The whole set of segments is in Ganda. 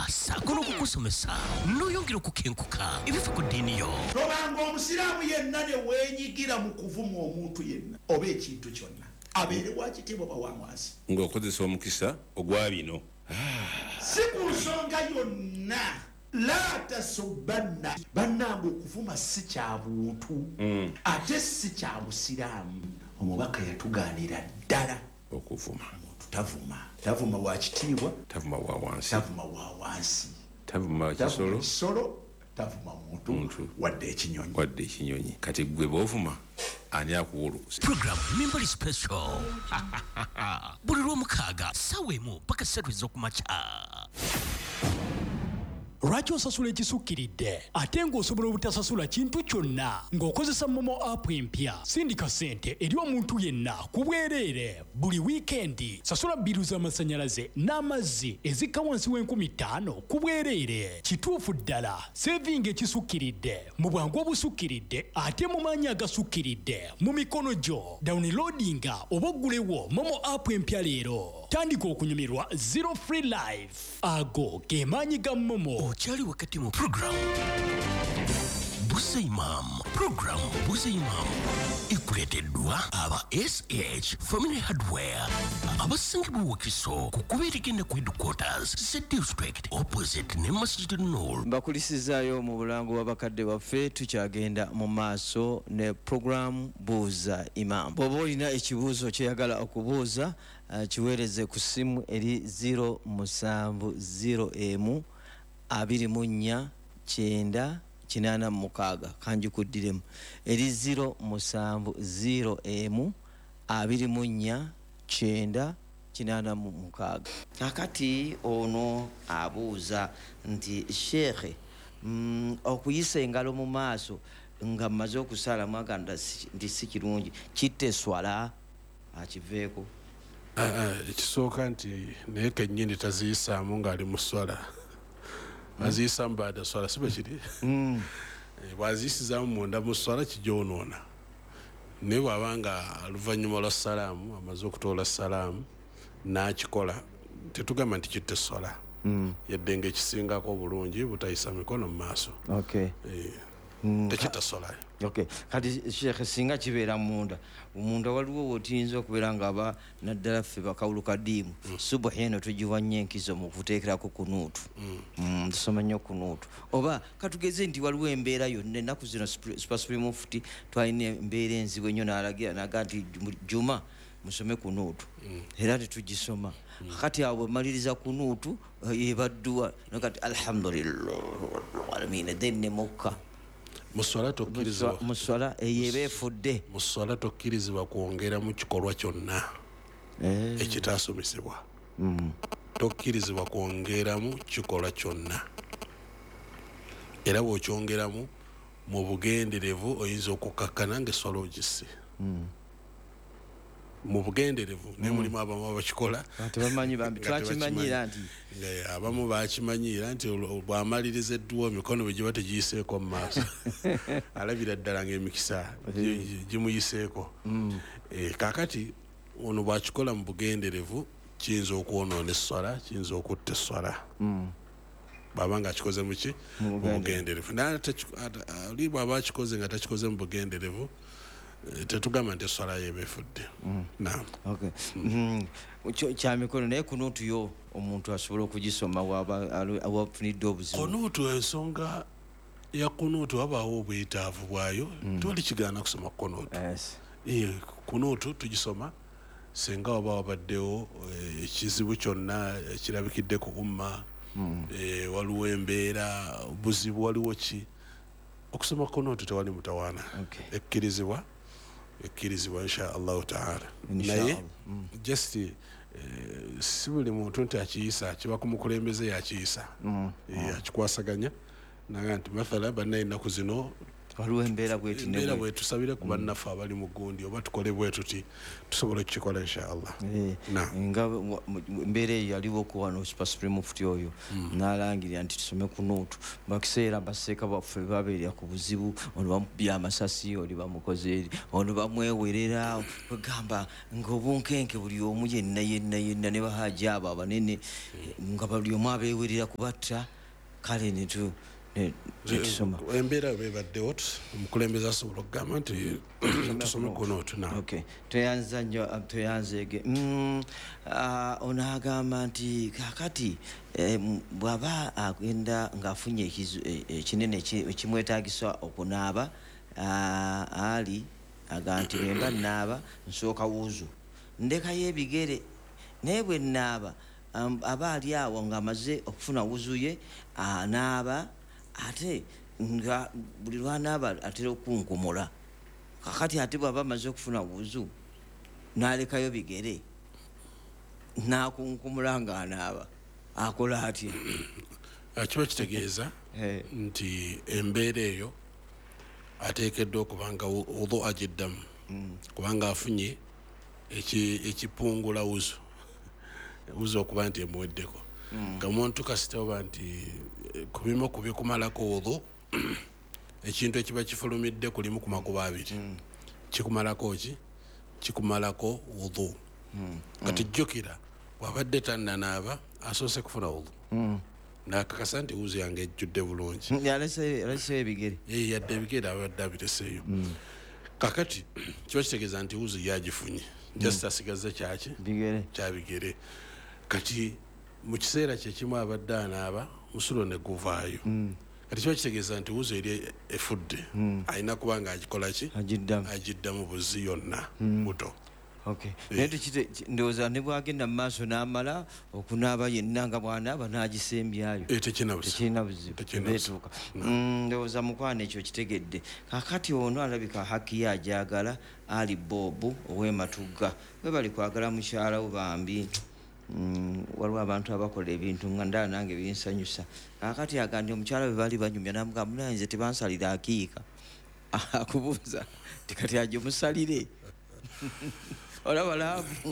ssaako n'okukusomesa n'oyongera okukenkuka ebifa ku ddiini yo. tobanga omusiraamu yenna ne weenyigira mu kuvuma omuntu yenna oba ekintu kyonna abeere wa kitiibwa bawamwasi ng'okozesa omukisa ogwa bino si ku nsonga yonna la tasubbanna bannange okuvuma si kya buntu ate si kya busiraamu. Omubaka yatugaanira ddala okuvuma tavuma wa kitiibwa tavuma wa wansi tavuma kisolo tavuma muntu wadde ekinyonyi kati gwe b'ovuma ani akuwulukuse. Program Members Special buli lw'omukaaga ssaawa emu paka 3 ez'okumakya. Lwaki osasula ekisukkiridde ate ng'osobola obutasasula kintu kyonna ng'okozesa Momo app empya? Sindika ssente eri omuntu yenna ku bwereere buli wiikendi. Sasula bbiru z'amasannyalaze n'amazzi ezikka wansi w'50,000 ku bwereere. Kituufu ddala sevinga ekisukkiridde mu bwangu obusukkiridde ate mu maanyi agasukkiridde mu mikono gyo. Downloadinga oba oggulewo Momo app empya leero. Tandika okunyumirwa Zero Free Life. Ago ge maanyi ga Momo. Okyali wakati mu program Busa Imam. Program Busa Imam ikuleteddwa aba SH Family Hardware abasingibwa Wakiso ku kubeerigenda ku headquarters Z District opposite ne Masjid Nur. Mbakulisizaayo mu bulango w'abakadde baffe tukyagenda mu maaso ne program Buza Imam. Bw'oba olina ekibuuzo kyeyagala okubuuza kiweereze ku ssimu eri 070 24 kanjikuddiremu eri 070 kakati ono abuuza nti shekhe okuyisa engalo mu maaso nga mmaze okusala mwaganda nti si kirungi kitte swala akiveeko. Ekisooka nti naye kennyini taziyisaamu ng'ali mu swala aziyisa mbaada swala sibe kiri bwaziyisizaamu munda mu swala kijoonoona naye bw'abanga oluvannyuma lwa salaamu amaze okutoola salaamu n'akikola tetugamba nti kitte swala yadde ng'ekisingako obulungi butayisa mikono mu maaso tekitta swala. Okay. Kati Sheikh singa kibeera munda waliwo wotinza okubeera nga aba naddala ffe bakawulu kadiimu subuhi eno tugiwa nnyo enkizo mu kuteekerako kunuutu tusoma nnyo kunuutu oba katugeze nti waliwo embeera yonna ennaku zino Supreme Mufti twalina embeera enzibu ennyo n'alagira naga nti juma musome kunuutu era tetugisoma kati awo bwemaliriza kunuutu yebadduwa nakati alhamdulillah alamin then nemukka muswala eyebeefudde muswala tokkirizibwa kwongera mu kikolwa kyonna ekitaasomesebwa tokkirizibwa kwongeramu kikolwa kyonna era bw'okyongeramu mu bugenderevu oyinza okukakkana ng'eswala ogisse mu bugenderevu naye mulimu abamu abakikola twakimanyira nti abamu bakimanyiira nti bw'amaliriza edduwa emikono bwe giba tegiyiseeko mu maaso alabira ddala ng'emikisa gimuyiseeko kaakati ono bw'akikola mu bugenderevu kiyinza okwonoona esswala kiyinza okutta esswala bw'aba nga akikoze muki mu bugenderevu naye oli bw'aba akikoze nga takikoze mu bugenderevu tetugamba nti esswala yebeefudde. Kya mikono naye kunuutu yo omuntu asobola okugisoma wafunidde obuzibu. Kunuutu ensonga ya kunuutu wabaawo obwetaavu bwayo toli kigaana kusoma kunuutu. Kunuutu tugisoma singa waba wabaddewo ekizibu kyonna kirabikidde ku umma waliwo embeera buzibu waliwo ki okusoma kunuutu tewali mutawaana ekkirizibwa insha Allahu ta'ala naye just si buli muntu nti akiyisa kiba ku mukulembeze yakiyisa akikwasaganya naga nti mathala bannaye ennaku zino waliwo embeera bweti embeera bwe tusabire ku bannaffe abali mu gundi oba tukole bwe tuti tusobole okukikola inshallah. nga embeera eyo yaliwo okuwano super supreme futi oyo n'alangirira nti tusome kunuutu bakiseera baseeka baffe babeerera ku buzibu ono bamukubye amasasi oli bamukoze eri ono bamwewerera kwegamba ng'obunkenke buli omu yenna ne bahaji abo abanene nga buli omu abeewerera kubatta kale netusoma embeera bebaddewo omukulembeze asobola okugamba nti tusome kunuutu. toyanzege ono agamba nti kakati bw'aba agenda ng'afunye ekinene ekimwetagisa okunaaba ali agamba nti bwemba naaba nsooka wuuzu ndekayo ebigere naye bwe naaba aba ali awo ng'amaze okufuna wuzu ye anaaba ate nga buli lwanaaba atera okunkumula kakati ate bw'aba amaze okufuna wuzu n'alekayo bigere n'akunkumula ng'anaaba akola atya? Kiba kitegeeza nti embeera eyo ateekeddwa okubanga wudu agiddamu kubanga afunye ekipungula wuzu okuba nti emuweddeko nga muntu kasita oba nti kubimu kubikumalako wudu ekintu ekiba kifulumidde kulimu ku makubo abiri kikumalako kikumalako wudu kati jjukira bw'abadde tannanaaba asoose kufuna wudu nakakasa nti wuzu yange ejjudde bulungi yaleseyo ebigere yadde ebigere abadde abiteseeyo kakati kiba kitegeeza nti wuzu yagifunye just asigaze kyabigere kati mu kiseera kyekimu abadde anaaba musulo ne guvaayo kati kiba kitegeeza nti wuzu eri efudde alina kuba nga agikolaki agiddamu buzi yonna buto. naye ndowooza ne bwagenda mu maaso n'amala okunaaba yenna nga bw'anaaba n'agisembyayo tekirina buzibu beetuuka. Ndowooza mukwano ekyo kitegedde. kakati ono alabika haki ye ajagala ali bobu ow'ematugga bwe bali kwagala mukyalawo bambi waliwo abantu abakola ebintu nga ndala nange binsanyusa. kakati agandi omukyala bwe bali banyumya namugamba mulanze tebansalira akiika akubuuza tikati agimusalire olaba laavu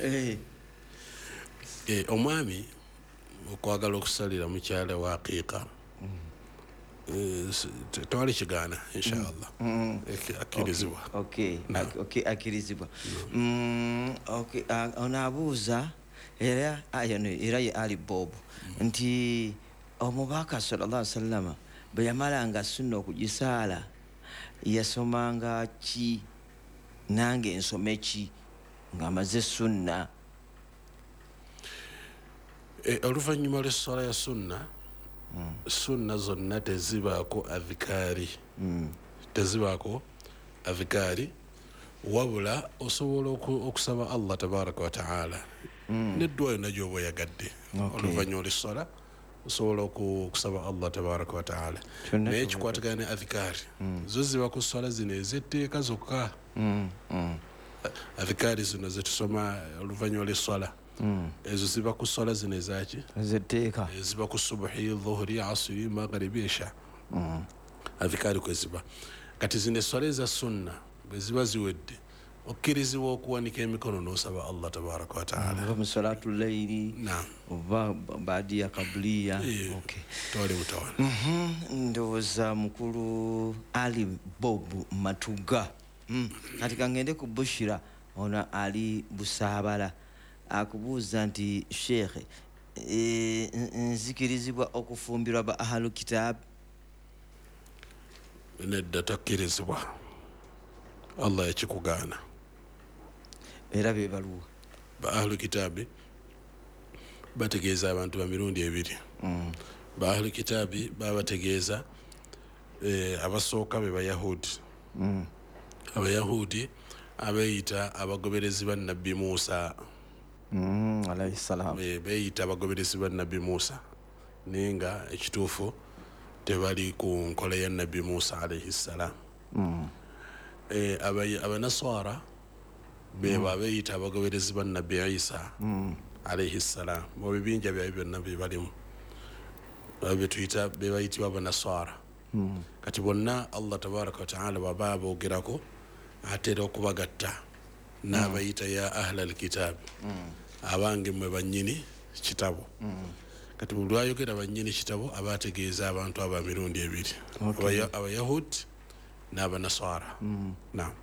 omwami okwagala okusalira mukyala wa aqiika tewali kigaana inshallah akkirizibwa akkirizibwa. ono abuuza era ye ali bobu nti omubaka sallallahu alaihi wasallam bwe yamalanga sunna okugisaala yasomanga ki nange nsome ki ng'amaze sunna? oluvannyuma lw'essala ya sunna zonna tezibaako adhikaari wabula osobola okusaba Allah tabaraka wa taala neddwa yonna gy'oba oyagadde oluvannyuma lw'essala osobola okusaba Allah tabaraka wa taala naye kikwatagana ne adhikaari zo ziba ku ssala zino ez'etteeka zokka. adhikaari zino zetusoma oluvannyuma lw'essala ezo ziba ku ssala zino ezaki ez'etteeka ziba ku subuhi dhuhuri asiri magharibi isha adhikaari kweziba. kati zino essala eza sunna bwe ziba ziwedde okkirizibwa okuwanika emikono n'osaba Allah tabaraka wa taala oba musalatu layiri oba baadiya kabuliya tewali mutawana. ndowooza mukulu ali bobu matugga. kati kangende ku bushira ono ali busaabala akubuuza nti sheekhe nzikirizibwa okufumbirwa ba ahalu kitab? nedda takkirizibwa, Allah yakikugaana. era bebaluwa ba ahlu kitaabi bategeeza abantu ba mirundi ebiri. ba ahlu kitaabi babategeeza abasooka be bayahudi. abayahudi abeeyita abagoberezi ba nabbi Musa alayhi salam beeyita abagoberezi ba nabbi Musa naye nga ekituufu tebali ku nkola ya nabbi Musa alayhi salam. abanaswara beba beeyita abagoberezi ba nabbi Isa alayhi salam. mu bibinja byabyo byonna bye balimu betuyita bebayitibwa abanaswara kati bonna Allah tabaraka wa taala baba abogerako atera okubagatta n'abayita ya ahla alkitab abange mwe bannyini kitabo kati buli ayogera bannyini kitabo abategeeza abantu aba mirundi ebiri abayahudi n'abanasara naam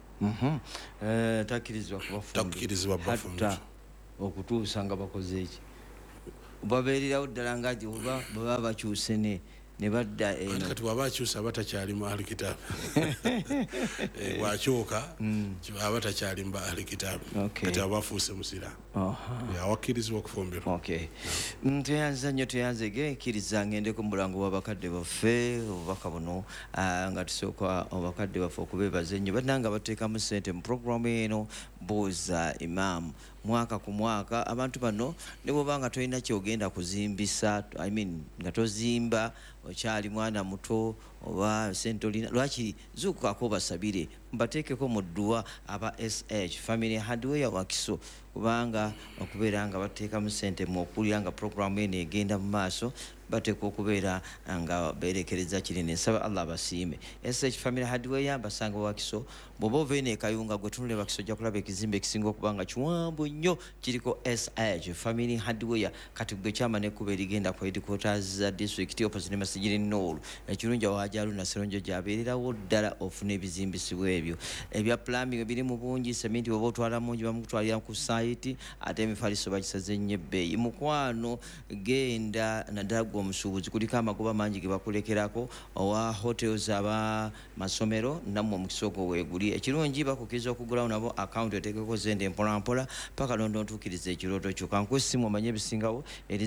takkirizibwa bafumbira okutuusa nga bakoze eki babeererawo ddala nga baba bakyuse ne badda kati waba akyusa abatakyali mu ahli kitaabu bwakyuka abatakyali mu ahli kitaabu kati aba afuuse musiraamu awakkirizibwa okufumbirwa tweyanza nnyo tweyanzege kkiriza ngendeko mu mulango w'abakadde baffe obubaka buno nga tusooka abakadde baffe okubeebaza ennyo bannanga bateekamu ssente mu puroguramu eno buuza imaamu mwaka ku mwaka abantu bano ne bwoba nga tolina kyogenda kuzimbisa nga tozimba okyali mwana muto oba sente olina lwaki zuukako basabire mbateekeko mu dduwa aba sh family hardware wakiso kubanga okubeera nga bateekamu ssente mu okuwulira nga puroguramu eno egenda mu maaso bateeka okubeera nga beerekereza kinene nsaba allah basiime sh family hardware basanga wakiso bw'oba ova eno ekayunga gwe tunule bakiso ojja kulaba ekizimbe ekisinga okuba nga kiwanvu nnyo kiriko sh family hardware kati gwe kyama nekkuba erigenda ku headquarters za district opposite ne masijiri noolu ekirungi awajalu naseronjo gyabeererawo ddala ofuna ebizimbisibwa ebyo ebya plumbing biri mu bungi sementi oba otwala mungi bamukutwalira ku site ate emifaliso bakisaze nnyo ebbeeyi mukwano genda naddala gwe omusuubuzi kuliko amagoba mangi ge bakulekerako owa hotels aba masomero nammwe omukisa ogwo weeguli ekirungi bakukiriza okugulawo nabo account eteekeko zende mpolampola paka londo ntuukiriza ekirooto kyo kankwesimu omanye ebisingawo eri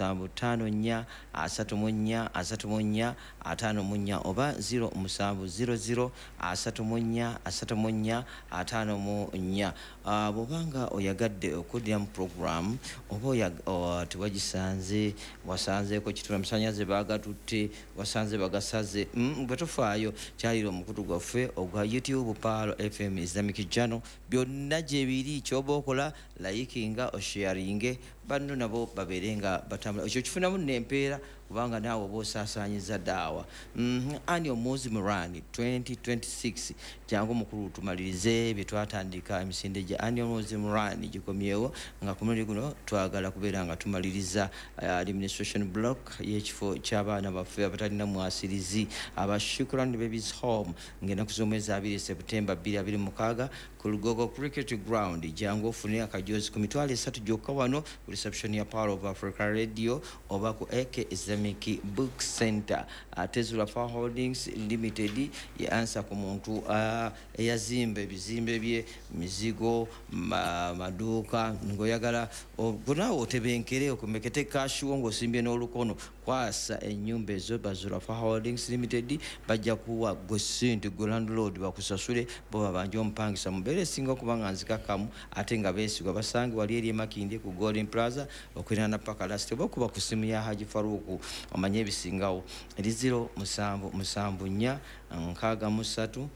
0754343454 oba 0700343454 bw'obanga oyagadde okuddira mu program oba tewagisanze wasanzeeko kitula musanyaze bagatutte wasanze bagasaze bwe tofaayo kyalira omukutu gwaffe ogwa YouTube Palo FM Islamic Channel byonna gye biri kyoba okola layikinga osharinge banno nabo babeere nga batambula ekyo kifunamu nempeera kubanga naawe oba osaasaanyiza daawa ani omuzi murani 2026 jangu mukulu tumalirize bye twatandika emisinde gya ani omuzi murani gikomyewo nga ku mulundi guno twagala kubeera nga tumaliriza administration block y'ekifo ky'abaana baffe abatalina mwasirizi aba Shukran Babies Home ng'ennaku z'omwezi 2 Septemba 2026 ku Lugogo Cricket Ground jangu ofune akajoozi ku mitwalo 3 gyokka wano ku reception ya Power of Africa Radio oba ku AK Islamic Book Center Tezula Far Holdings Limited yansa ku muntu eyazimba ebizimbe bye mizigo maduuka ngoyagala ogunaawo otebenkere okumekete kashiwo ng'osimbye n'olukono kwasa ennyumba ezo Bazula Far Holdings Limited bajja kuwa gwe ssente gwe landlord bakusasule bo babanja omupangisa mubeere esinga okuba nga nzikakamu ate nga beesigwa basange wali eri emakindi ku Golden Plaza okwirana paka lasite oba okuba ku simu ya Haji Faruku omanye ebisingawo eri 077463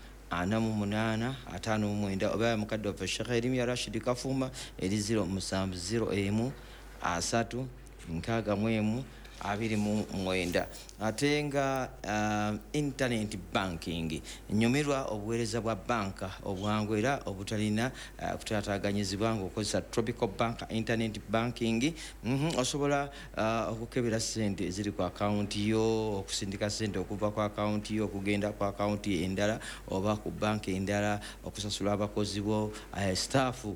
48 oba mukadde waffe Sheikh Erimya Rashid Kafuma eri 0701 361 ate nga internet banking nyumirwa obuweereza bwa banka obwangu era obutalina kutaataganyizibwa ng'okozesa Tropical Bank internet banking osobola okukebera ssente eziri ku akawunti yo okusindika ssente okuva ku akawunti yo okugenda ku akawunti endala oba ku banka endala okusasula abakozi bo staffu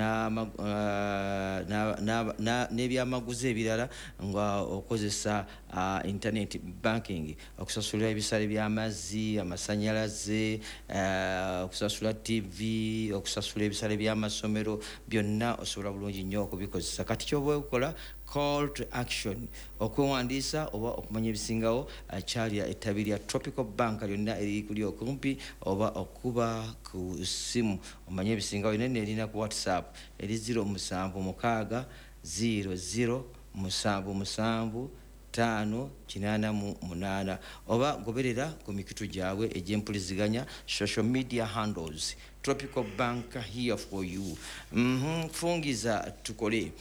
n'ebyamaguzi ebirala nga okozesa internet banking okusasula ebisale by'amazzi amasanyalaze okusasula TV okusasula ebisale by'amasomero byonna osobola bulungi nnyo okubikozesa kati kyoba okukola call to action okwewandiisa oba okumanya ebisingawo kyalya ettabi lya Tropical Bank lyonna eriri kuli okumpi oba okuba ku simu omanye ebisingawo lyonna erina ku WhatsApp eri 0760 00 77 588 oba goberera ku mikitu gyabwe egy'empuliziganya social media handles. Tropical Bank here for you. Fungiza tukole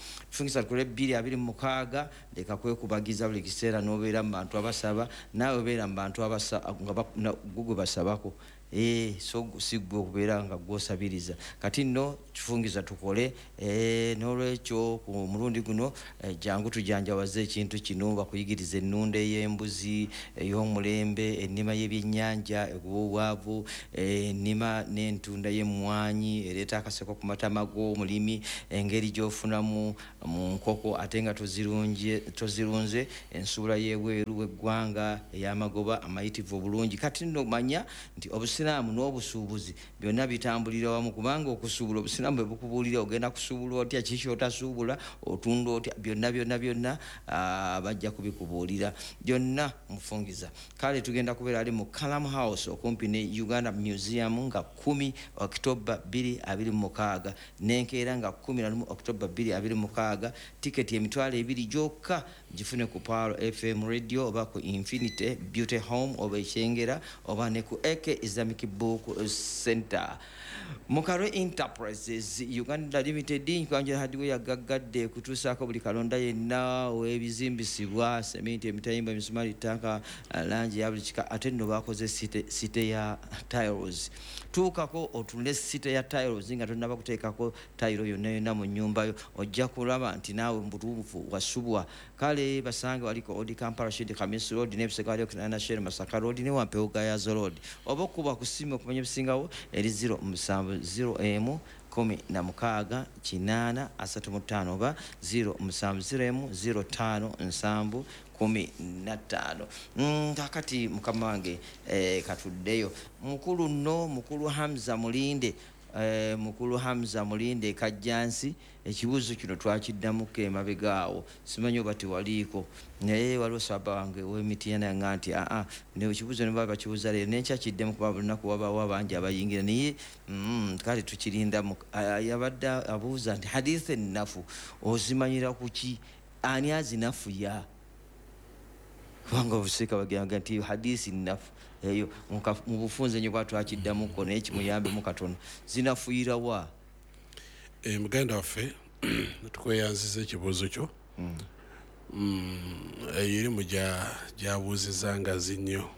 226 leka kwekubagiza buli kiseera n'obeera mu bantu abasaba naawe obeera mu bantu gugwe basabako so sigwe okubeera nga gwosabiriza kati nno kifungiza tukole n'olwekyo ku mulundi guno jangu tujanjawaze ekintu kino bakuyigiriza ennunda ey'embuzi ey'omulembe ennima y'ebyennyanja ebuwaavu ennima n'entunda y'emmwanyi ereeta akaseko ku matama g'omulimi engeri gy'ofunamu mu nkoko ate nga tozirunze ensuula y'ebweru w'eggwanga ey'amagoba amayitivu obulungi kati nno manya nti obusiraamu n'obusuubuzi byonna bitambulira wamu kubanga okusuubula obusiraamu bwe bukubuulira ogenda kusuubula otya kiki otasuubula otunda otya byonna bajja kubikubuulira byonna mufungiza kale tugenda kubeera ali mu Calam House okumpi ne Uganda Museum nga 10 October 2026 nenkeera nga 11 October 2026 tiketi emitwalo 2 gyokka gifune ku Palo FM radio oba ku Infinity Beauty Home oba ekyengera oba ne ku Eke Islamic Book Center. Mukaro Enterprises Uganda Limited kwanjira hadiwe yagaggadde kutuusaako buli kalonda yenna ow'ebizimbisibwa sementi emitayimba emisumali tanka langi ya buli kika ate nno bakoze site ya tiles tuukako otunule site ya tiles nga tonnaba kuteekako tayiro yonna mu nnyumbayo ojja kulaba nti naawe mbutuufu wasubwa kale basange waliko Odi Kampala Shidi Khamis Road n'ebisegwali okunana Shere Masaka Road ne Wampewo Gayazo Road oba okuba ku ssimu okumanya ebisingawo eri 070 16 835 oba 070 05 kakati mukama wange katuddeyo mukulu Hamza Mulinde Kajjansi ekibuuzo kino twakiddamuko emabegaawo simanyi oba tewaliiko naye waliwo saba wange w'emitiana yanga nti ekibuuzo ne baba bakibuuza leero nenkyakiddemu kuba buli lunaku wabaawo abangi abayingira naye kale tukirinda yabadde abuuza nti hadisi ennafu ozimanyira ku ki ani azinafuya kubanga obusiika bagamba nti hadisi nnafu eyo mu bufunze nyo bwatwakiddamuko naye kimuyambemu katono zinafuira wa muganda waffe tukweyanziza ekibuuzo kyo eyirimu gyabuuziza ngazi nnyo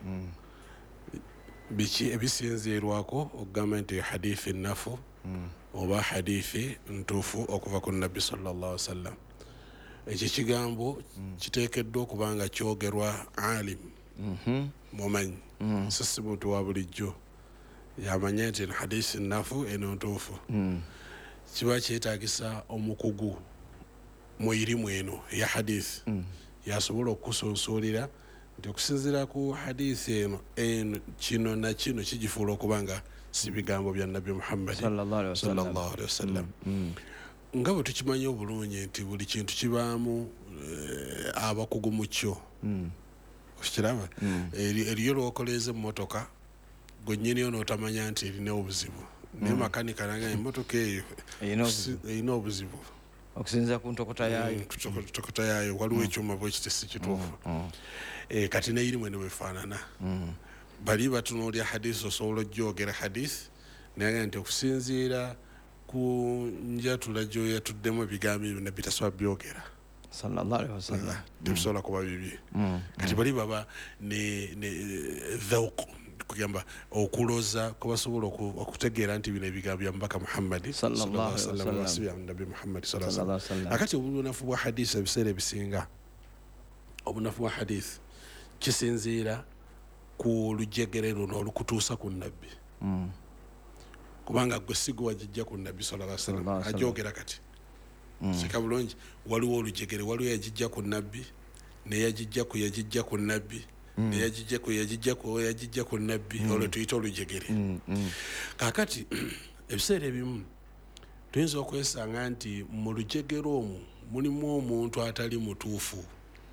biki ebisinziirwako okugamba nti hadithi nnafu oba hadithi ntuufu okuva ku nabbi sallallahu wasallam ekyo kigambo kiteekeddwa okuba nga kyogerwa alim mumanyi sisi muntu wa bulijjo yamanya nti hadithi nnafu eno ntuufu kiba kyetaagisa omukugu mu irimu eno ya hadithi yasobola okukusunsuulira nti okusinziira ku hadithi eno kino na kino kigifuula okuba nga si bigambo bya nabbi Muhammad sallallahu alaihi wasallam nga bwe tukimanyi obulungi nti buli kintu kibaamu abakugu mu kyo okiraba eriyo lwokoleeza emmotoka gwe nnyini yo n'otamanya nti erina obuzibu naye makanika nanga emmotoka eyo erina obuzibu okusinziira ku ntokota yaayo waliwo ekyuma bwekiti si kituufu kati neyirimu eno bwefaanana bali batunuulya hadisi osobola ojjogera hadisi naye nti okusinziira ku njatula gyoyatuddemu ebigambo ebyo nabbi tasobola byogera sallallahu alaihi wasallam tebisobola kuba bibi kati bali baba ne dhauq kugamba okuloza kubasobola okutegeera nti bino ebigambo bya mubaka Muhammad sallallahu alaihi wasallam nabbi Muhammad sallallahu alaihi wasallam akati obunafu bwa hadisi ebiseera ebisinga obunafu bwa hadisi kisinziira ku lujegerero n'olukutuusa ku nabbi kubanga gwe sigo wajijja ku nabbi sallallahu alaihi wasallam ajogera kati sika bulungi waliwo olujegere waliwo yajijja ku nabbi neyajijja ku nabbi neyajijja ku nabbi olwo tuyita olujegere kakati ebiseera ebimu tuyinza okwesanga nti mu lujegere omwo mulimu omuntu atali mutuufu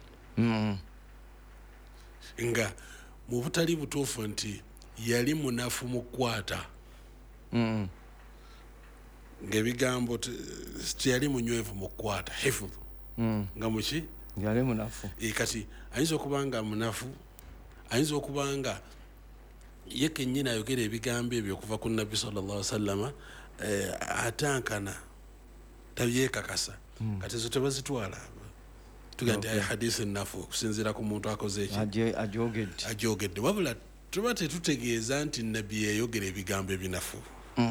nga mu butali butuufu nti yali munafu mu kukwata ng'ebigambo teyali munywevu mu kukwata hifudhu nga muki yali munafu kati ayinza okuba nga munafu, ayinza okuba nga ye kennyini ayogera ebigambo ebyo okuva ku nabbi sallallahu alaihi wasallama atankana tabyekakasa kati ezo tebazitwala tuga nti hadisi nafu okusinziira ku muntu akoze eki ajogedde wabula tuba tetutegeeza nti nabbi yayogera ebigambo ebinafu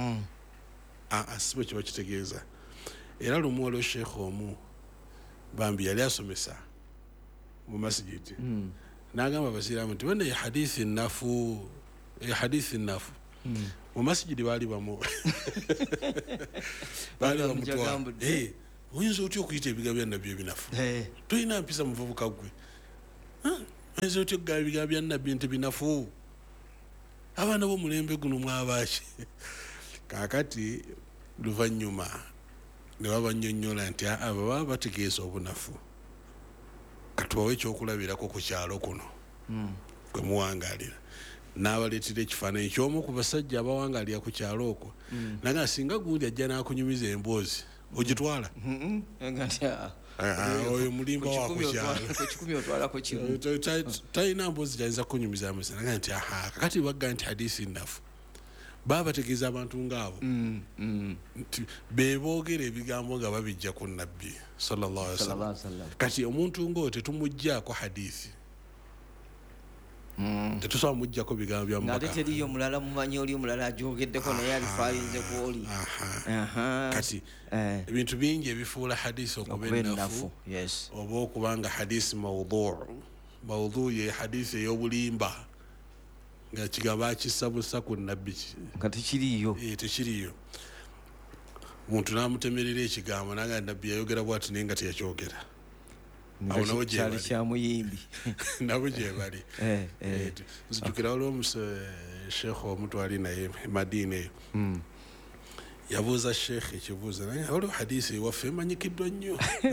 sibo kiba kitegeeza. Era lumu waliwo sheekh omu bambi yali asomesa mu masigiti n'agamba abasiraamu nti bana hadithi nafu mu masigidi baali bamu oyinza otya okuyita ebigambo bya nabbi ebinafu tolina mpisa muvubuka gwe oyinza otya okugamba ebigambo bya nabbi nti binafu abaana b'omulembe guno mwabaaki kaakati luvannyuma ne babanyonnyola nti abo baba bategeeza obunafu katubawe ekyokulabirako ku kyalo kuno kwe muwangaalira n'abaleetera ekifaananyi ky'omu ku basajja abawangaalira ku kyalo okwo naga singa gundi ajja n'akunyumiza emboozi ogitwala oyo mulimba wakukyalo talina mboozi gyayinza kukunyumiza amasa naga nti kakati bagga nti hadisi nafu baba bategeeza abantu ngaabo nti beboogera ebigambo nga babijja ku nabbi sallallahu alaihi wasallam. Kati omuntu ng'oyo tetumuggyako hadisi tetusobola muggyako bigambo bya mubaka ate teriyo mulala mumanyi oli omulala ajogeddeko naye alifaalinze ku oli kati ebintu bingi ebifuula hadisi okuba ennafu oba okubanga hadisi maudhu ye hadisi ey'obulimba nga kigamba akissa busa ku nabbi nga tekiriyo muntu n'amutemerera ekigambo naga nabbi yayogera bwati naye nga teyakyogera awo nawo kyali kyamuyimbi nabo gyebali nzijukira waliwo sheekh omu twali naye Madiina eyo yabuuza sheekh ekibuuzo naye waliwo hadisi ewaffe emanyikiddwa nnyo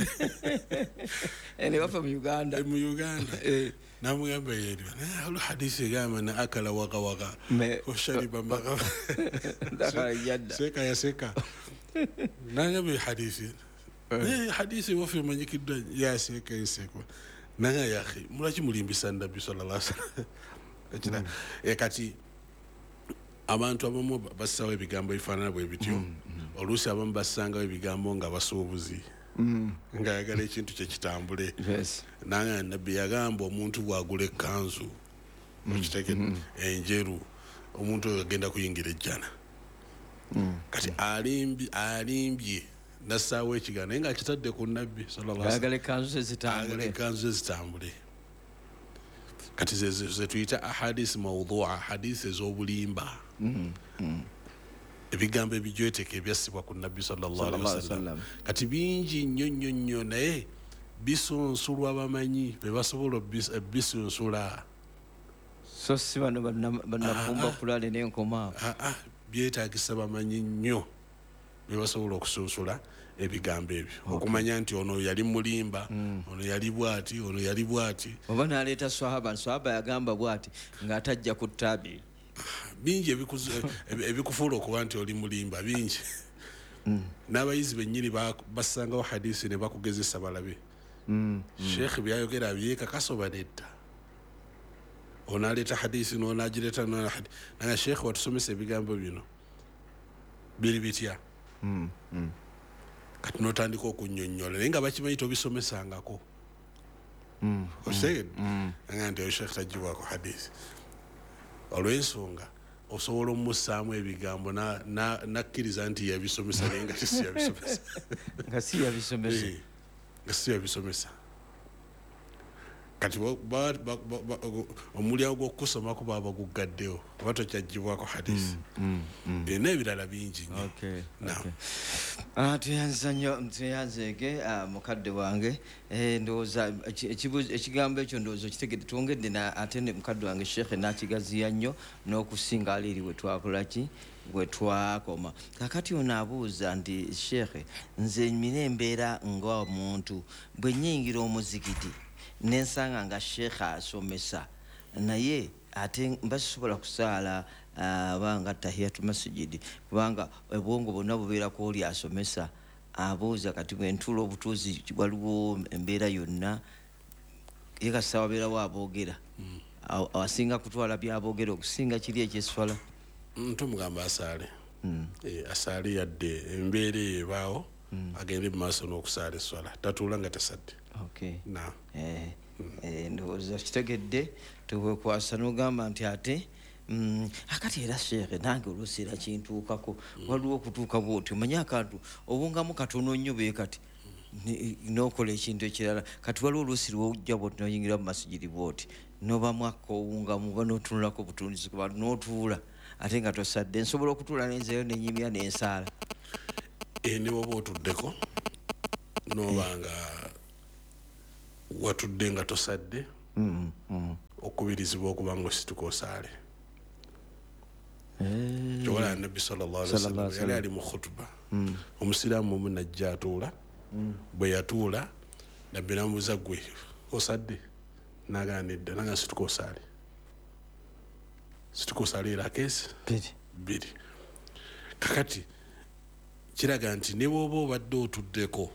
ewaffe mu Uganda namugamba yeryo naye waliwo hadisi egamba na akala wagawaka oshariba seka yaseka nagamba hadisi hadisi ewaffe emanyikiddwa yaseka eseko naye yahi mulaki mulimbisa nabbi sallallahu alaihi wasallam kati abantu abamu bassawo ebigambo ebifaanana bwe bityo oluusi abamu bassangawo ebigambo nga basuubuzi ng'ayagala ekintu kye kitambule nange nabbi yagamba omuntu bw'agula ekkanzu okitegedde enjeru omuntu oyo agenda kuyingira ejjana kati alimbye nassaawo ekigambo naye ng'akitadde ku nabbi ayagala ekkanzu ezitambule kati ze tuyita ahadisi maudhua hadisi ez'obulimba ebigambo ebijweteka ebyassibwa ku nabbi sallallahu alaihi wasallam kati bingi nnyo naye bisunsulwa bamanyi bebasobola bisunsula so si bano bannafumba kulale n'enkoma byetaagisa bamanyi nnyo bebasobola okusunsula ebigambo ebyo okumanya nti ono yali mulimba ono yali bwati ono yali bwati oba n'aleeta swahaba yagamba bwati ng'atajja ku ttabi bingi ebikufuula okuba nti oli mulimba bingi n'abayizi bennyini bassangawo hadisi ne bakugezesa balabe sheekh byayogera byekakasa oba nedda onaleeta hadisi nonagireeta nanga sheekh watusomesa ebigambo bino biri bitya kati notandika okunnyonnyola naye nga bakimanyi tobisomesangako okitegedde nanga nti oyo sheekh tagibwako hadisi olw'ensonga osobola omussaamu ebigambo nakkiriza nti yabisomesa naye nga si yabisomesa kati omulyango gw'okusomako baba baguggaddewo oba tokyagibwako hadisi n'ebirala bingi tuyanzege mukadde wange ndowooza ekigambo ekyo ndowooza okitegedde twongedde ate mukadde wange sheekhe nakigaziya nnyo n'okusinga ali eri wetwakolaki bwe twakoma kakati ono abuuza nti sheekhe nze nina embeera ng'omuntu bwe nnyingira omuzikiti nensanga nga sheekhe asomesa naye ate mbasobola kusaala abanga tahiyatu masjidi kubanga obwongo bwonna bubeerako oli asomesa abuuza kati bwe ntuula obutuuzi waliwo embeera yonna ye kasita wabeerawo aboogera asinga kutwala byaboogera okusinga kiri ekyeswala tumugamba asaale asaale yadde embeera ebaawo agende mu maaso n'okusaala eswala tatuula nga tasadde ndowooza kitegedde tuwekwasa n'ogamba nti ate akati era sheekhe nange oluusi era kintuukako waliwo okutuuka bwoti omanye akantu obungamu katono nnyo bee kati n'okola ekintu ekirala kati waliwo oluusi lwojja bwoti noyingira mu masigiri bwoti nobamu akowungamu oba n'otunulako butundizi kuba n'otuula ate nga tosadde nsobola okutuula nenzeyo nenyimya nensaala ne woba otuddeko nobanga watudde nga tosadde okubirizibwa okuba nga osituka osaale kyowala nabbi sallallahu yali ali mu khutuba omusiraamu omu najja atuula bwe yatuula nabbi namubuuza gwe osadde naganidde naga situka osaale era akeesi bbiri kakati kiraga nti ne bwoba obadde otuddeko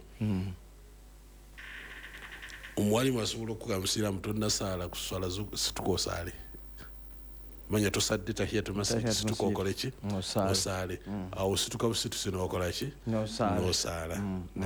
omuwalimu asobola okugamba musiraamu tonnasaala ku swala situka osaale manya tosadde tahiyatu masjid situka okole ki osaale awo situka busitusi nokola ki nosaala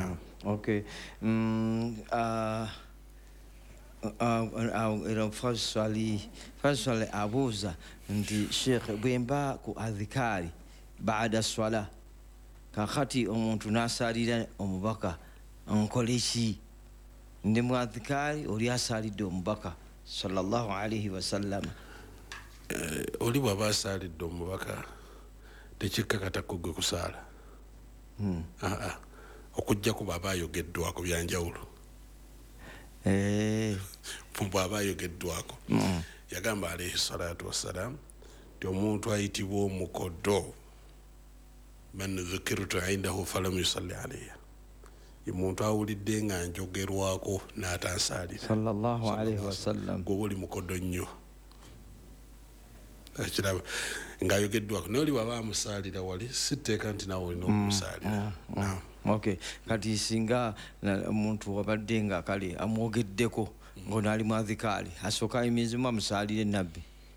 era faswali abuuza nti sheekh bwemba ku adhikaari baada swala kakati omuntu nasaalira omubaka nkole ki ndi mu adhikaari oli asaalidde omubaka sallallahu alaihi wasallama oli bw'aba asaalidde omubaka tekikkakatako gwe kusaala okujjaku bw'aba ayogeddwako byanjawulo bw'aba ayogeddwako yagamba alaihi salatu wassalamu ti omuntu ayitibwa omukodo man dhukirtu indahu falam yusalli alayya ye muntu awulidde nga njogerwako n'atansaalira sallallahu alaihi wasallam gwe oli mukodo nnyo kiraba ng'ayogeddwako naye oli waba amusaalira wali sitteeka nti nawe olina okumusaalira kati singa omuntu wabadde nga kale amwogeddeko ng'ono ali mu adhikaali asooka ayimirizimu amusaalire nabbi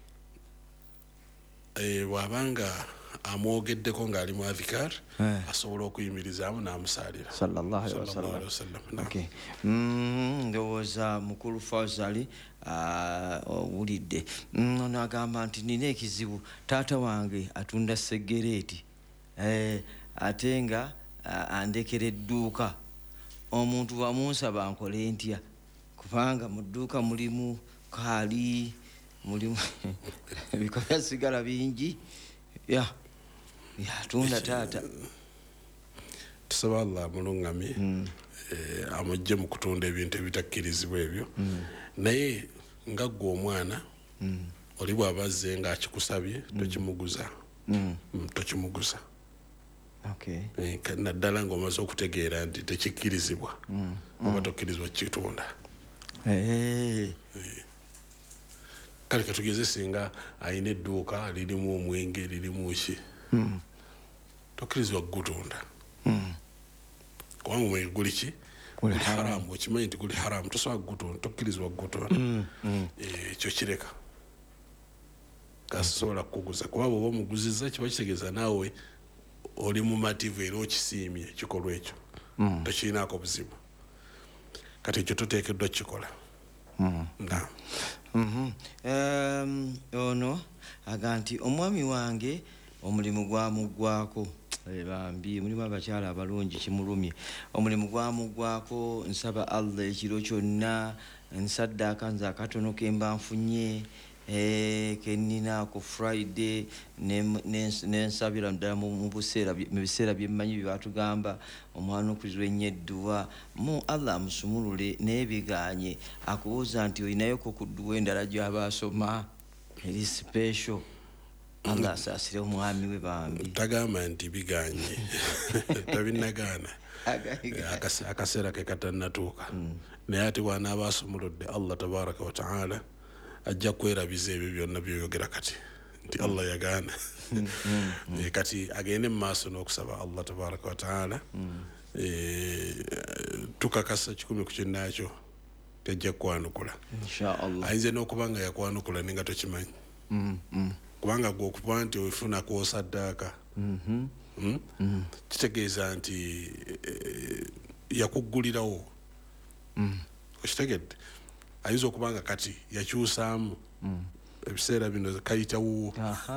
bw'abanga amwogeddeko ng'ali mu adhikaar asobola okuyimirizaamu n'amusaalira sallallahu alaihi wasallam ndowooza mukulu Fawzali owulidde ono agamba nti nina ekizibu taata wange atunda segereeti ate nga andekera edduuka omuntu wamunsaba nkole ntya kubanga mu dduuka mulimu kaali mulimu ebiko byasigala bingi yatunda taata tusaba Allah amulungamye amugye mu kutunda ebintu ebitakkirizibwa ebyo naye nga ggwe omwana oli bw'abazze nga akikusabye tokimuguza naddala ng'omaze okutegeera nti tekikkirizibwa oba tokkirizibwa kitunda kale katugeze singa ayina edduuka lirimu omwenge lirimu ki tokkirizibwa gutunda kubanga omwenge guli ki guli haramu okimanyi nti guli haramu tosobola gutunda tokkirizibwa gutunda ekyo kireka kasobola kukuguza kuba bwoba omuguzizza kiba kitegeeza naawe oli mu mativu era okisiimye ekikolwa ekyo tokirinaako buzibu kati ekyo toteekeddwa kikola ono aga nti omwami wange omulimu gwamuggwako bambi mulimu abakyala abalungi kimulumye omulimu gwamugwako nsaba Allah ekiro kyonna nsaddaaka nze akatono kemba nfunye kenina ku Friday nensabira ddala mu biseera byemmanyi byebatugamba omwana okuzwa ennyo edduwa mu Allah amusumulule naye biganye akubuuza nti olinayoko ku dduwa endala gy'aba asoma eri special Allah asaasire omwami we bambi tagamba nti biganye tabinagaana akaseera ke katannatuuka naye ate bw'anaaba asumuludde Allah tabaraka wa taala ajja kwerabiza ebyo byonna byoyogera kati nti Allah yagaana kati agende mu maaso n'okusaba Allah tabaraka wa taala tukakasa 100 ku kinnakyo tajja kwanukula inshallah ayinza n'okubanga yakwanukula nenga tokimanyi kubanga gwe okuba nti ofuna kwosaddaaka kitegeeza nti yakuggulirawo okitegedde ayinza okubanga kati yakyusaamu ebiseera bino kayitawo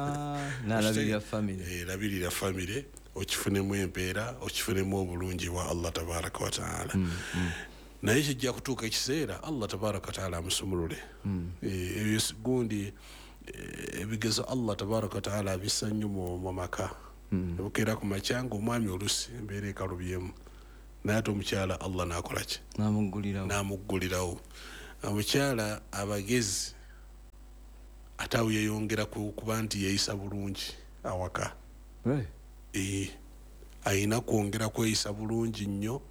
labirira famire okifunemu empeera okifunemu obulungi bwa Allah tabaraka wa taala naye kijja kutuuka ekiseera Allah tabaraka wa taala amusumulule gundi ebigezo Allah tabaraka wa taala abissa nnyo mu maka bukeera ku makyanga omwami olusi embeera ekalubyemu naye ate omukyala Allah nakolaki namuggulirawo omukyala abagezi ate awo yeyongera kuba nti yeeyisa bulungi awaka ayina kwongera kweyisa bulungi nnyo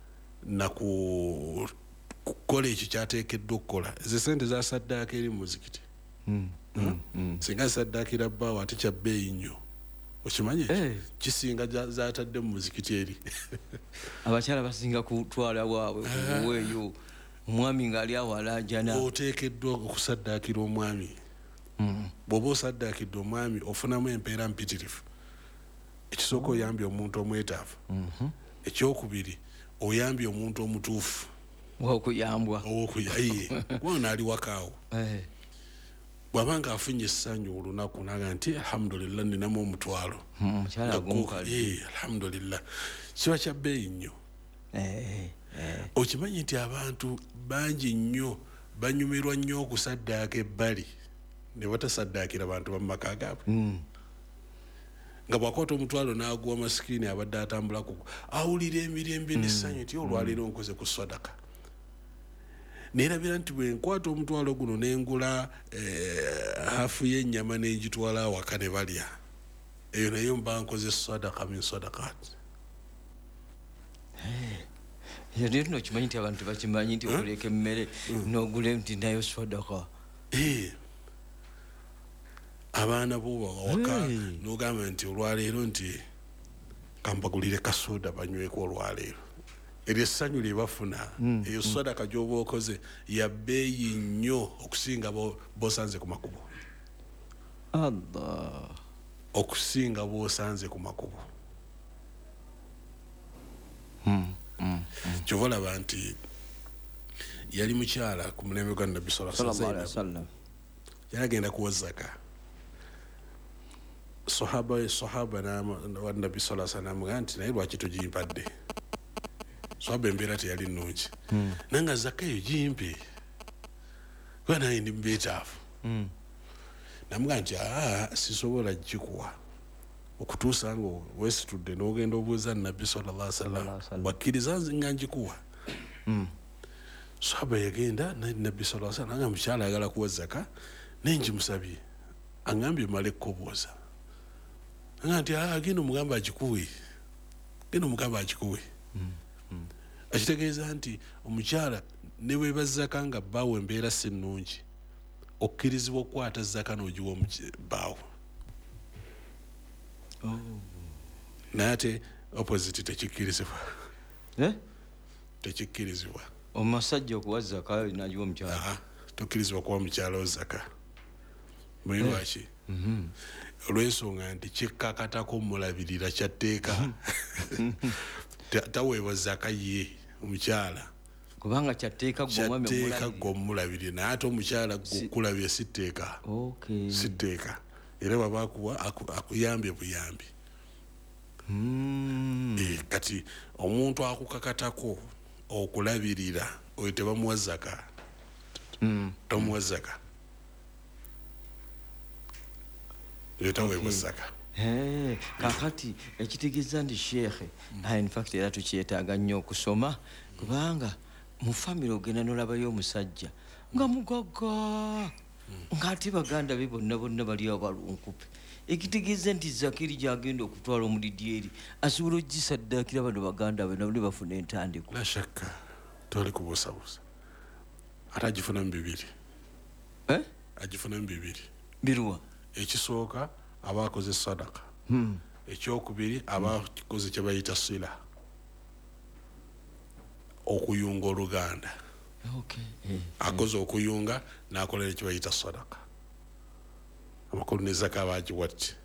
nakukola ekyo kyateekeddwa okukola ze sente zasaddaaka eri muzikiti singa zisaddaakira bbaawo ate kyabbeeyi nnyo okimanyi kisinga zatadde mu muzikiti eri abakyala basinga kutwala bwabwe weeyo omwami ng'ali awo alajana oteekeddwa okusaddaakira omwami bw'oba osaddaakidde omwami ofunamu empeera mpitirivu ekisooka oyambye omuntu omwetaavu ekyokubiri oyambye omuntu omutuufu okuyambwa wona ali wakaawo bw'abanga afunye essanyu olunaku naga nti alhamdulillah ninamu omutwalo alhamdulillah kiba kya bbeeyi nnyo okimanyi nti abantu bangi nnyo banyumirwa nnyo okusaddaaka ebbali ne batasaddaakira bantu bamumaka gaabwe nga bwakwata omutwalo n'aguwa masikini abadde atambulaku awulira emirembe n'essanyu nti olwaleero nkoze ku sadaka neerabira nti bwe nkwata omutwalo guno n'engula hafu y'ennyama n'engitwala awaka ne balya eyo naye mba nkoze sadaka min sadakaati rero nokimanyi nti abantu bakimanyi nti okuleka emmere n'ogula nti nayo sadaka abaana bo waka n'ogamba nti olwaleero nti kambagulire kasoda banyweko olwaleero eryo essanyu lye bafuna eyo sadaka gy'oba okoze ya bbeeyi nnyo okusinga bosanze ku makubo okusinga bosanze ku makubo kyova olaba nti yali mukyala ku mulembe gwa nabbi sallallahu alaihi wasallam yali agenda kuwa zaka sahaba wa nabbi sallallahu alaihi wasallam nti naye lwaki togimpadde sahaba embeera teyali nnungi nanga zaka eyo gimpe kuba naye ndi mbeetaavu namuga nti sisobola gikuwa okutuusa nga wesitudde n'ogenda obuuza nabbi sallallahu alaihi wasallam wakkiriza nga ngikuwa sahaba yagenda nabbi sallallahu alaihi wasallam nga mukyala ayagala kuwa zaka nengimusabye angambye male kkobooza nga nti genda omugamba agikuwe akitegeeza nti omukyala ne bweba zaka nga bbaawo embeera si nnungi okkirizibwa okukwata zaka n'ogiwa bbaawo naye ate opposite tekikkirizibwa tekikkirizibwa omusajja okuwa zaka nagiwa omukyala tokkirizibwa kuwa mukyala zaka muyi lwaki olw'ensonga nti kikkakatako mulabirira kyatteeka taweebwa zaka ye omukyala kubanga kyatteeka gwe omulabirire naye ate omukyala gwekulabye sitteeka era baba akuyambye buyambi kati omuntu akukakatako okulabirira oyo tebamuwa zaka tomuwa zaka yetaweebwa zaka kakati ekitegeeza nti sheekhe infact era tukyetaaga nnyo okusoma kubanga mu famire ogenda nolabayo omusajja nga mugagga ng'ate baganda be bonna bali abalunkupe ekitegeeza nti zakiri gyagenda okutwala omulidi eri asobola ogisaddaakira bano baganda be nabone bafuna entandiko la shakka toli kubuusabuusa ate agifunamu bibiri biruwa ekisooka aba akoze sadaka ekyokubiri aba akikoze kye bayita sila okuyunga oluganda akoze okuyunga n'akolera ekyo bayita sadaka amakulu ne zaka bagiwatti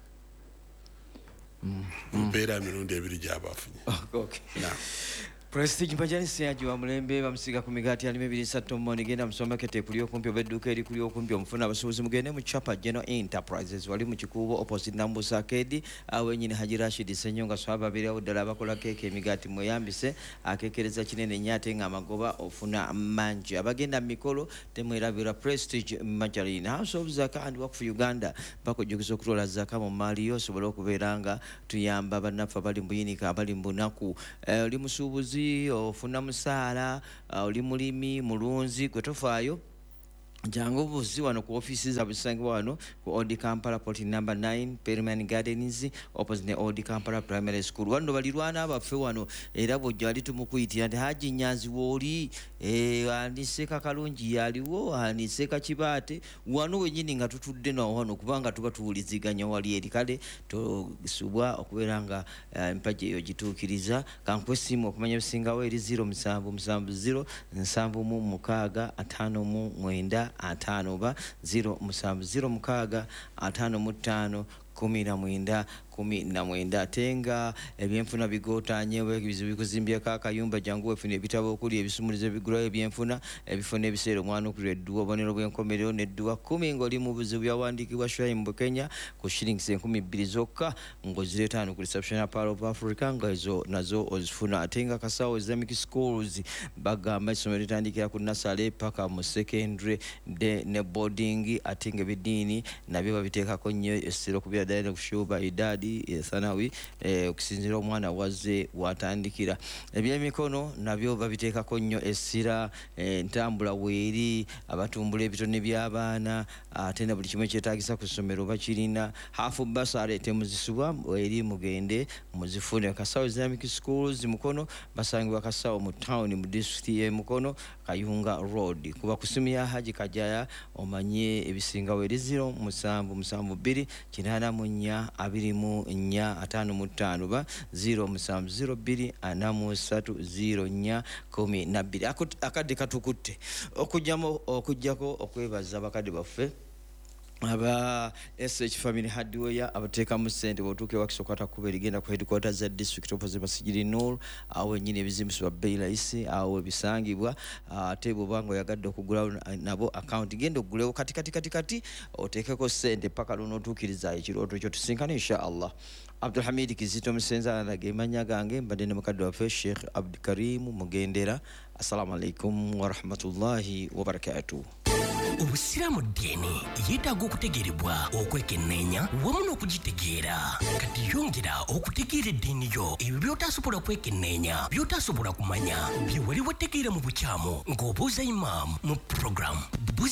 mbeera mirundi ebiri gy'abafunye. Prestige Majalisi yajiwa mulembe bamusiga ku migaati alime 2 mmoni genda musomakete kuli okumpi obedduka eri kuli okumpi omufuna abasuubuzi mugende mu Chapa General Enterprises wali mu kikuubo opposite Nambusa Arcade awe nyine Haji Rashid Senyonga swaba babiri awo ddala bakola keke emigaati mweyambise akekereza kinene nyate nga amagoba ofuna manji abagenda mikolo temwerabira Prestige Majalini House of Zaka and Work for Uganda bakojjukiza okutola zaka mu mali yo sobola okubeeranga tuyamba bannaffe abali mbuyinika abali mbunaku oli musuubuzi ofuna musaala oli mulimi mulunzi gwe tofaayo jangu buzi wano ku offices abisangibwa wano ku Old Kampala Port number 9 Permanent Gardens opposite ne Old Kampala Primary School wano balirwana abaffe wano era bojja ali tumukuyitira ndi Haji Nyanzi woli aniseka kalungi yaliwo aniseka kibaate wano wenyini nga tutudde na wano kubanga tuba tuwuliziganya wali eri kale tosubwa okuberanga empaje yo gituukiriza kankwesimu okumanya bisingawo eri 0770 7 6 5 oba 0706 55 19 tenga ebyenfuna bigotanyewe ebizibu bikuzimbyeko akayumba jangu wefuna ebitabo okuli ebisumulizo ebigulayo ebyenfuna ebifuna ebiseera omwana okuli edduwa obubonero bw'enkomerero n'edduwa 10 ng'oli mu buzibu byawandiikibwa Shrine mu Kenya ku shillings 2,000 zokka ng'ozireeta ku reception Pearl of Africa nga ezo nazo ozifuna ate nga Kasawo Islamic Schools bagamba essomero litandikira ku nursery paka mu secondary ne boarding ate nga ebiddiini nabyo babiteekako nnyo essiro kubira ddala kushuba idadi thanawi okusinzira omwana wazze watandikira ebyemikono nabyo babiteekako nnyo essira entambula weeri abatumbula ebitone by'abaana ate na buli kimu kyetaagisa ku ssomero bakirina hafu basare temuzisubwa eri mugende muzifune Kasawo Islamic Schools Mukono basangibwa Kasawo mu town mu district ye Mukono Kayunga Road kuba kusimu ya Haji Kajaya omanye ebisinga weeri 0772 8 24 55 ba 0702 430 412 akadde katukutte okujjako okwebaza bakadde baffe aba SH Family Hardware abateka mu sente botuke wakisokata kuba ligenda ku headquarters za district opposite Basigiri Nur awe nyine ebizimbisibwa Beila isi awe bisangibwa tebo bango yagadde okugula nabo account genda ogulewo kati otekeko sente paka luno tukiriza ekiroto kyo tusinkana inshallah. Abdul Hamid Kizito Msenza alagemanya gange mbadde ne mukadde wa Sheikh Abdul Karim Mugendera. Assalamu alaikum wa rahmatullahi wa barakatuh. Obusiramu ddiini yeetaaga okutegeerebwa okwekenneenya wamu n'okugitegeera kati yongera okutegeera eddiini yo ebyo by'otaasobola kwekenneenya by'otaasobola kumanya bye wali wategeera mu bukyamu ng'obuuza imaamu mu programu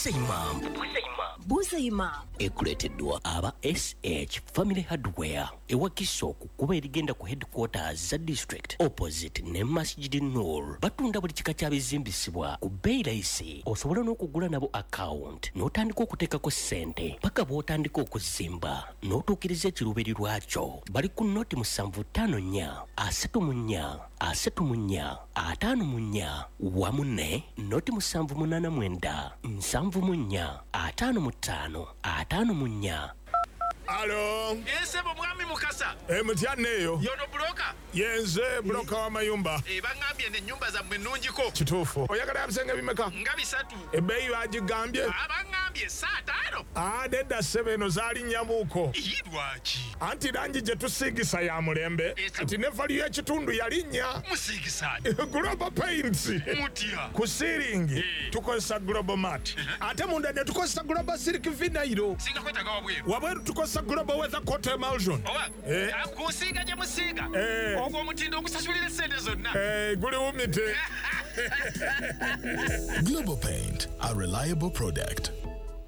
Buuza Imam ekuleeteddwa aba SH Family Hardware ewakiso kukuba erigenda ku headquarters za district opposite ne Masjid Nur batunda buli kika kya bizimbisibwa ku bbeeyi layisi osobola n'okugula nabo account n'otandika okuteekako ssente paka bw'otandika okuzimba n'otuukiriza ekiruubiri lwakyo bali ku noti 754 34 34 54 wamu ne noti 789 74 55 54. Alo. Yese mwami mukasa. Mutyaneyo. Yono broka. Yenze broka wa mayumba. Bangambye ne nyumba za mwenunjiko. Kituufu. Oyagala abisenge bimeka? Nga 3. Ebbeeyi bagigambye? Abangambye 5. Nedda ssebeno zaali nnyamuuko. Lwaki? Anti langi gye tusiigisa ya mulembe. Kati ne valiyo ekitundu yalinnya. Musiigisaani? Global Paints. Mutya? Ku siiringi tukozesa Global Mat. Ate munda ne tukozesa Global Silk Vinyl. Singa kwetaaga wabweru. Wabweru tukozesa Global Weather Coat Emulsion. Kusiiga gye musiiga. Ogwo omutindo ogusasulira ssente zonna. Guli wumite. Global Paint, a reliable product.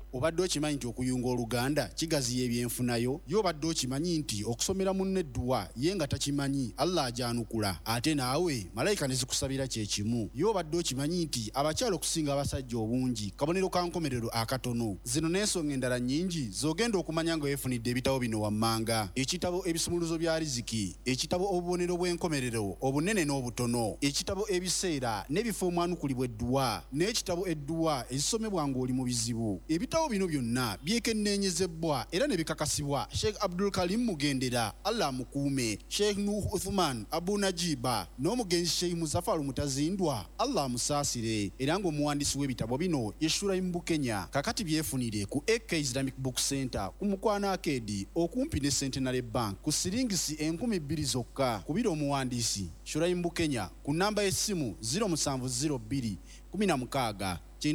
obadde okimanyi nti okuyunga oluganda kigaziya ebyenfunayo yo obadde okimanyi nti okusomera munne edduwa ye nga takimanyi Allah ajanukula ate naawe malayika ne zikusabira kyekimu yo obadde okimanyi nti abakyala okusinga abasajja obungi kabonero ka nkomerero akatono zino n'ensonga endala nnyingi zogenda okumanya nga weefunidde ebitabo bino wammanga ekitabo ebisumuluzo bya riziki ekitabo obubonero bw'enkomerero obunene n'obutono ekitabo ebiseera n'ebifo omwanukulibwa edduwa n'ekitabo edduwa ezisomebwa ng'oli mu bizibu ebitabo bino byonna byekenneenyezebwa era ne bikakasibwa Sheikh Abdul Karim Mugendera Allah mukuume Sheikh Nuh Uthman Abu Najiba n'omugenzi Sheikh Muzaffar Mutazindwa Allah musaasire era ng'omuwandiisi w'ebitabo bino Yeshura Mbukenya kakati byefunire ku AK Islamic Book Center ku Mukwana Arcade okumpi ne Centenary Bank ku siringisi 2,000 zokka kubira omuwandiisi Shura Mbukenya ku namba y'essimu 0702 16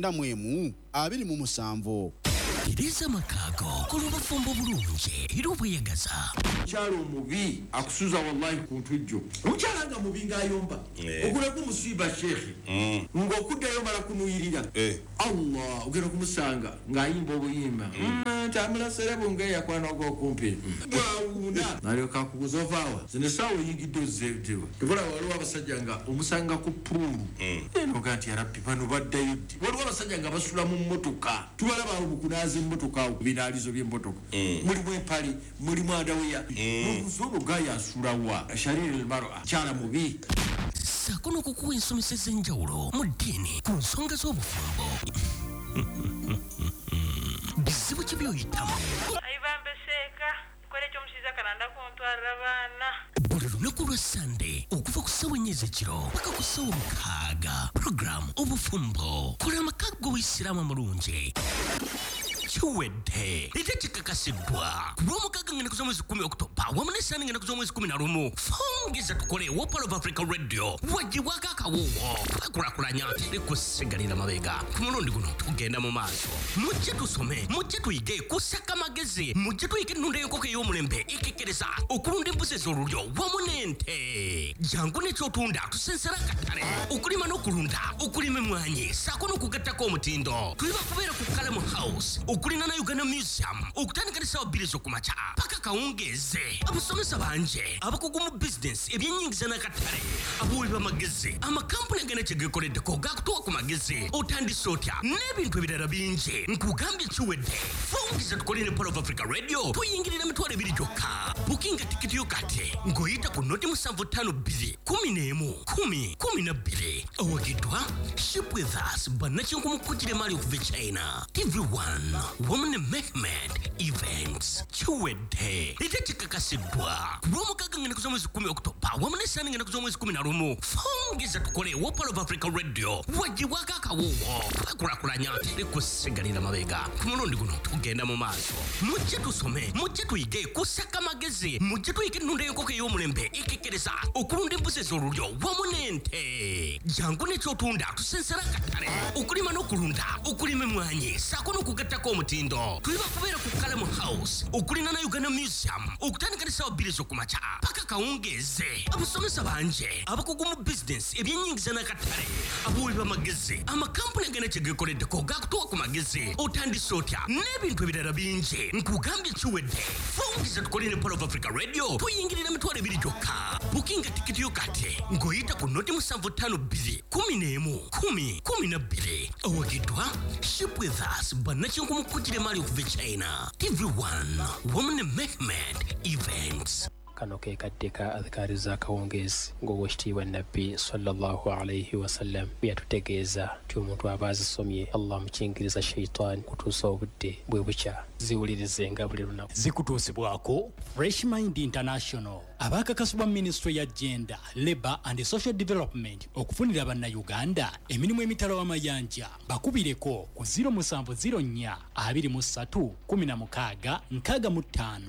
91 Iriza makago kulubufumbo bulungi era obweyagaza kyalo omubi akusuza wallahi ku ntujjo okyalanga mubi ng'ayomba ogula kumusiba shekhe ng'okuddayo mala kunuyirira Allah ogera kumusanga ng'ayimba obuyimba tamula serebo ng'eyakwana ogw'okumpi bwawuna nalyoka akubuza ovaawa zino essaawa oyingidde ozzeetewa tubula waliwo abasajja nga omusanga ku puulu enoga nti yarabbi bano baddayo ddi waliwo abasajja nga basula mu mmotoka tubalaba obukunaaza emmotoka binaalizo by'emmotoka mulimu empali mulimu adaweya obuzobo gayasulawa shariri elmara kyala mubi sako n'okukuwa ensomesa ez'enjawulo mu ddiini ku nsonga z'obufumbo bizibu ki by'oyitamu ayibambeseeka kole ky'omusiza kananda kuntwalira baana buli lunaku lwa sande okuva ku ssawa 4 ekiro paka ku ssawa 6 programu obufumbo kola amakago w'isiraamu amulungi kiwedde ate kikakasiddwa ku lw'omukaaga ngenda ku z'omwezi 10 Oktoba wamu n'essaani ngenda ku z'omwezi 11 fongeza tukole Wopal of Africa Radio wagibwako akawuuwo twakulakulanya likusigalira mabega ku mulundi guno tugenda mu maaso mujje tusome mujje tuyige kusaka amagezi mujje tuyige ennunda y'enkoko ey'omulembe ekekkereza okulunda embuzi ez'olulyo wamu n'ente jangu n'ekyotunda tusensera akatale okulima n'okulunda okulima emmwanyi saako n'okugattako omutindo tuli bakubeera ku Kalamu House okulina na Uganda Museum okutandika ne ssaawa 2 ez'okumakya paka kawungeeze abasomesa banje abakugu mu bizinesi ebyennyingiza n'akatale abawi b'amagezi amakampuni agenda kyegekoleddeko gakutuwa ku magezi otandise otya n'ebintu ebirala bingi nkugambye kiwedde fongeza tukole ne Wopal of Africa Radio tuyingirira mitwalo 2 gyokka bukinga tikiti yo kati ng'oyita ku noti 752 11 10 owagiddwa Ship with Us bannakinku mukujjire maali okuva China TV1 Woman Mehmet Events kiwedde ate kikakasiddwa ku lw'omukaaga ngenda ku z'omwezi 10 Oktoba wamu n'essaani ngenda ku z'omwezi 11 fongeza tukole Wopal of Africa Radio wagibwako akawuuwo twakulakulanya likusigalira mabega ku mulundi guno tugenda mu maaso mujje tusome mujje tuyige kusaka amagezi mujje tuyige ennunda y'enkoko ey'omulembe ekekkereza okulunda embuzi ez'olulyo wamu n'ente jangu n'ekyotunda tusensera akatale okulima n'okulunda okulima emmwanyi saako n'okugattako omutindo tuli bakubeera ku Kalamu House okulina na Uganda Museum okutandika ne ssaawa 2 ez'okumakya paka kawungeeze abasomesa banje abakugu mu bizinesi ebyennyingiza n'akatale abawi b'amagezi amakampuni agenda kyegekoleddeko gakutuwa ku magezi otandise otya n'ebintu ebirala bingi nkugambye kiwedde fongeza tukole ne Wopal of Africa Radio tuyingirira mitwalo 2 gyokka bukinga tikiti yo kati ng'oyita ku noti 752 11 10 owagiddwa Ship with Us bannakinku mukujjire maali okuva China TV1 Woman Mehmet Events kano ke kadde ka adhikari za kawungeezi ng'owekitiibwa nabbi sallallahu alaihi wasallam bwe yatutegeeza nti omuntu aba azisomye Allah mukingiriza sheitaani kutuusa obudde bwe bukya ziwulirizenga buli lunaku zikutuusibwako Fresh Mind International abakakasibwa Ministry ya Gender, Labour and Social Development okufunira bannayuganda emirimu emitala w'amayanja bakubireko ku 0704 23 16 65